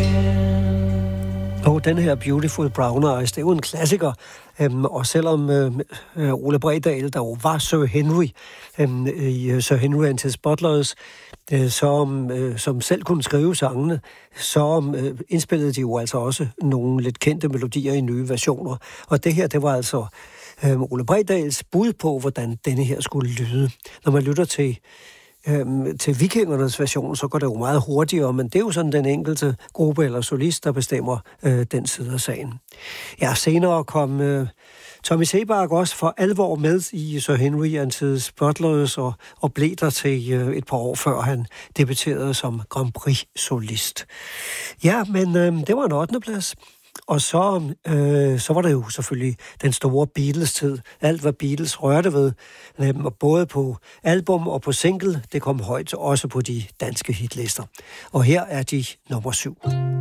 Og den her Beautiful Brown Eyes, det er jo en klassiker. Og selvom Ole Bredahl, der jo var Sir Henry i Sir Henry and His Butlers, som selv kunne skrive sangene, så indspillede de jo altså også nogle lidt kendte melodier i nye versioner. Og det her, det var altså Ole Bredahls bud på, hvordan denne her skulle lyde. Når man lytter til Vikingernes version, så går det jo meget hurtigere, men det er jo sådan den enkelte gruppe eller solist, der bestemmer den side af sagen. Ja, senere kom Tommy Sebak også for alvor med i Sir Henry and His Butlers og blev der til et par år før han debuterede som Grand Prix-solist. Ja, men det var en 8. plads. Og så var det jo selvfølgelig den store Beatles-tid. Alt, hvad Beatles rørte ved, både på album og på single, det kom højt også på de danske hitlister. Og her er de nummer 7.